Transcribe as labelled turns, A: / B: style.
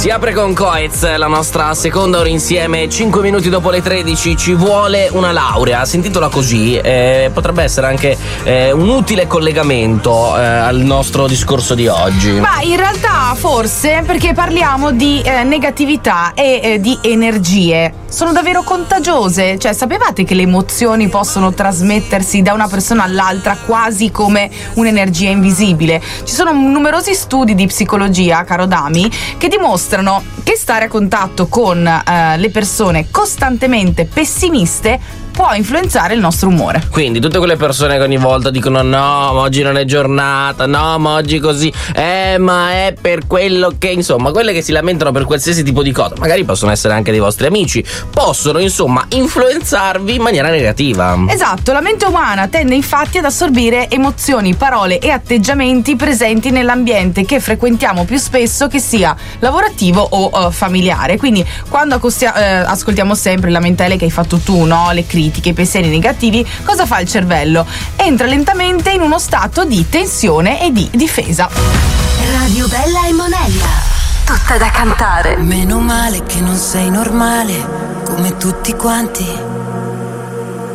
A: Si apre con Coez, la nostra seconda ora insieme, 5 minuti dopo le 13, ci vuole una laurea, sentitola così, potrebbe essere anche un utile collegamento al nostro discorso di oggi.
B: Ma in realtà forse perché parliamo di negatività e di energie, sono davvero contagiose, cioè sapevate che le emozioni possono trasmettersi da una persona all'altra quasi come un'energia invisibile? Ci sono numerosi studi di psicologia, caro Dami, che dimostrano che stare a contatto con le persone costantemente pessimiste può influenzare il nostro umore.
A: Quindi tutte quelle persone che ogni volta dicono no, ma oggi non è giornata, no, ma oggi così, ma è per quello che, insomma, quelle che si lamentano per qualsiasi tipo di cosa, magari possono essere anche dei vostri amici, possono insomma influenzarvi in maniera negativa.
B: Esatto, la mente umana tende infatti ad assorbire emozioni, parole e atteggiamenti presenti nell'ambiente che frequentiamo più spesso, che sia lavorativo o familiare. Quindi quando ascoltiamo sempre le lamentele che hai fatto tu, no? Le critiche, i pensieri negativi, cosa fa il cervello? Entra lentamente in uno stato di tensione e di difesa.
C: Radio Bella e Monella, tutta da cantare.
D: Meno male che non sei normale come tutti quanti.